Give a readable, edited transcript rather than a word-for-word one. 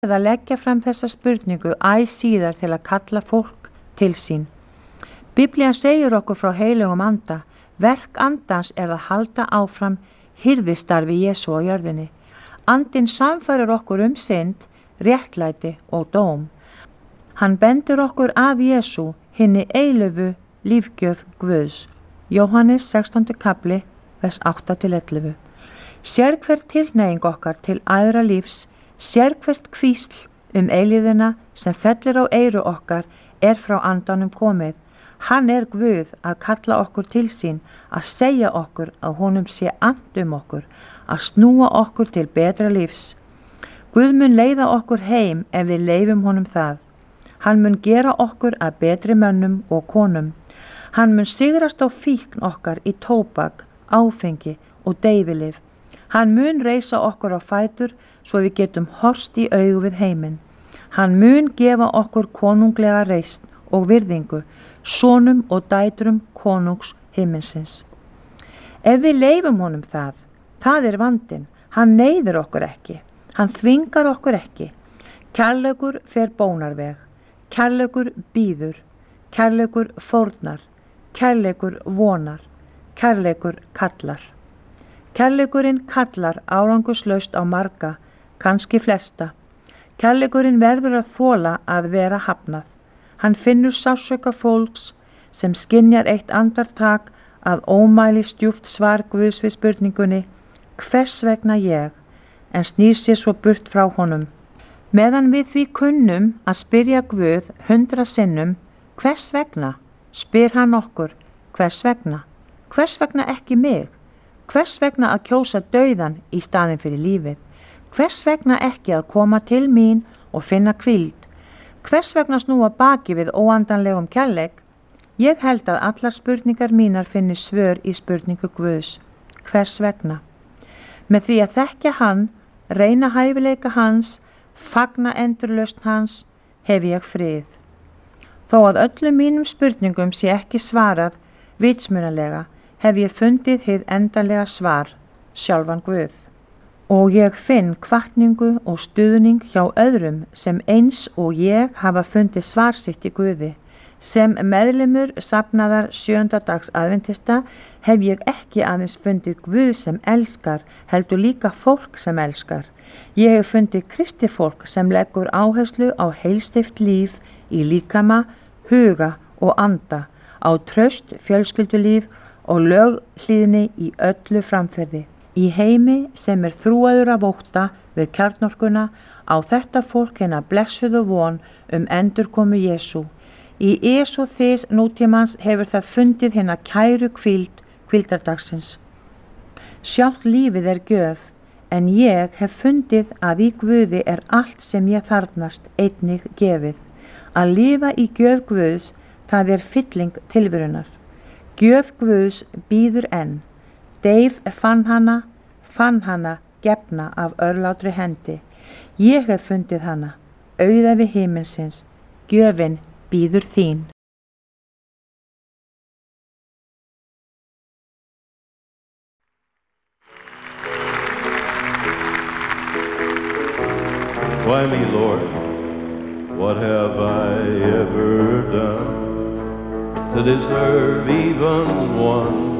að leggja fram þessa spurningu æ síðar til að kalla fólk til sín. Biblían segir okkur frá heilögum anda. Verk andans að halda áfram hirðistarfi Jesú á jörðinni. Andinn samfærir okkur synd, réttlæti og dóm. Hann bendir okkur að Jesú, hinni eilífu lífgjöf Guðs. Jóhannes 16. kapli, vers 8-11. Sérhvert tilhneiging okkar til æðra lífs, sérhvert hvísl eilífðina sem fellur á eyru okkar frá andanum komið. Hann Guð að kalla okkur til sín, að segja okkur að honum sé and okkur, að snúa okkur til betra lífs. Guð mun leiða okkur heim ef við leyfum honum það. Hann mun gera okkur að betri mönnum og konum. Hann mun sigrast á fíkn okkar í tóbak, áfengi og deyfilif. Hann mun reisa okkur á fætur svo við getum horfst í augu við heiminn. Hann mun gefa okkur konunglega reisn og virðingu, sonum og dætrum konungs himminsins. Ef við leyfum honum það vandinn. Hann neyðir okkur ekki. Hann þvingar okkur ekki. Kærleikur fer bónarveg. Kærleikur býður. Kærleikur fórnar. Kærleikur vonar. Kærleikur kallar. Kærleikurinn kallar árangurslaust á marga, kannski flesta. Kærleikurinn verður að þola að vera hafnað. Hann finnur sársauka fólks sem skynjar eitt andartak að ómæli stjúpt svar Guðs við spurningunni hvers vegna ég, en snýr sér svo burt frá honum. Meðan við því kunnum að spyrja Guð 100 sinnum hvers vegna, spyr hann okkur hvers vegna ekki mig, hvers vegna að kjósa dauðan í staðinn fyrir lífið, hvers vegna ekki að koma til mín og finna hvíld, hvers vegna snúa baki við óandanlegum kærleik. Ég held að allar spurningar mínar finni svör í spurningu Guðs, hvers vegna. Með því að þekkja hann, reyna hæfileika hans, fagna endurlausn hans, hef ég frið. Þó að öllum mínum spurningum sé ekki svarað vitsmunalega, hef ég fundið hið endanlega svar, sjálfan Guð. Og ég finn hvatningu og stuðning hjá öðrum sem eins og ég hafa fundið svar sitt í Guði. Sem meðlimur safnaðar 7. dags aðventista hef ég ekki aðeins fundið Guð sem elskar, heldur líka fólk sem elskar. Ég hef fundið Kristi fólk sem leggur áherslu á heilsteypt líf í líkama, huga og anda, á traust fjölskyldulíf og löghlýðni í öllu framferði. Í heimi sem þrúaður af ótta við kjarnorkuna á þetta fólk hina blessuðu von endurkomu Jesú. Í Jesú þess nútímans hefur það fundið hina kæru hvíldardagsins. Sjálft lífið gjöf, en ég hef fundið að í Guði allt sem ég þarfnast einnig gefið. Að lifa í gjöf Guðs, það fylling tilverunar. Gjöf Guðs býður enn. Deyf fann hana gefna af örlátri hendi. Ég hef fundið hana, auða við himinsins, gjöfin býður þín. Why me, Lord? What have I ever done to deserve even one